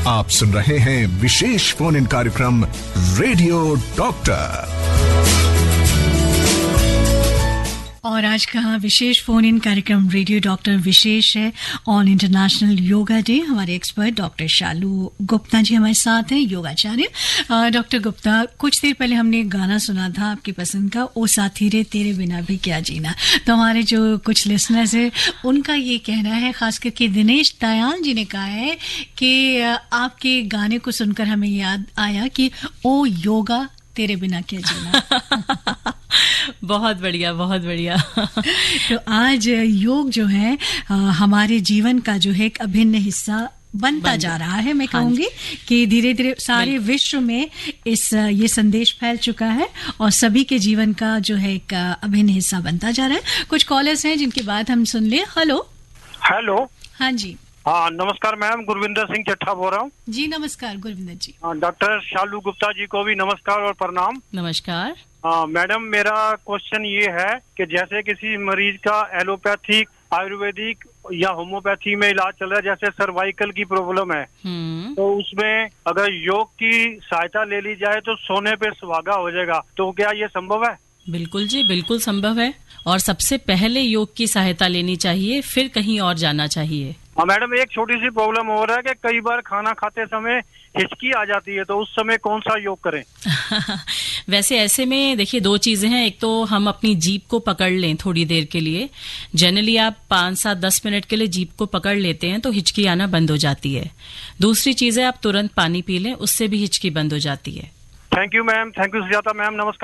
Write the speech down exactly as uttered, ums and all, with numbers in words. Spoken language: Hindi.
आप सुन रहे हैं विशेष फोन इन कार्यक्रम रेडियो डॉक्टर। और आज का विशेष फोन इन कार्यक्रम रेडियो डॉक्टर विशेष है ऑन इंटरनेशनल योगा डे। हमारे एक्सपर्ट डॉक्टर शालू गुप्ता जी हमारे साथ हैं, योगाचार्य। डॉक्टर गुप्ता, कुछ देर पहले हमने एक गाना सुना था आपकी पसंद का, ओ साथी रे तेरे बिना भी क्या जीना। तो हमारे जो कुछ लिसनर्स है उनका ये कहना है, खास करके दिनेश दयाल जी ने कहा है कि आपके गाने को सुनकर हमें याद आया कि ओ योगा तेरे बिना क्या जीना। बहुत बढ़िया, बहुत बढ़िया। तो आज योग जो है हमारे जीवन का जो है एक अभिन्न हिस्सा बनता बन जा रहा है। मैं कहूंगी कि धीरे धीरे सारे विश्व में इस ये संदेश फैल चुका है और सभी के जीवन का जो है एक अभिन्न हिस्सा बनता जा रहा है। कुछ कॉलर्स हैं जिनकी बात हम सुन ले। Hello hello. हाँ जी। हाँ नमस्कार मैम, गुरविंदर सिंह चट्ठा बोल रहा हूँ। जी नमस्कार गुरविंदर जी। डॉक्टर शालू गुप्ता जी को भी नमस्कार और प्रणाम। नमस्कार। हाँ मैडम, मेरा क्वेश्चन ये है कि जैसे किसी मरीज का एलोपैथिक, आयुर्वेदिक या होम्योपैथी में इलाज चल रहा है, जैसे सर्वाइकल की प्रॉब्लम है, तो उसमें अगर योग की सहायता ले ली जाए तो सोने पे सुहागा हो जाएगा, तो क्या ये संभव है? बिल्कुल जी, बिल्कुल संभव है। और सबसे पहले योग की सहायता लेनी चाहिए, फिर कहीं और जाना चाहिए। हाँ मैडम, एक छोटी सी प्रॉब्लम हो रहा है कि कई बार खाना खाते समय हिचकी आ जाती है, तो उस समय कौन सा योग करें? वैसे ऐसे में देखिए दो चीजें हैं। एक तो हम अपनी जीभ को पकड़ लें थोड़ी देर के लिए। जनरली आप पाँच सात दस मिनट के लिए जीभ को पकड़ लेते हैं तो हिचकी आना बंद हो जाती है। दूसरी चीज है आप तुरंत पानी पी लें, उससे भी हिचकी बंद हो जाती है। Thank you ma'am, thank you Sujata ma'am, नमस्कार।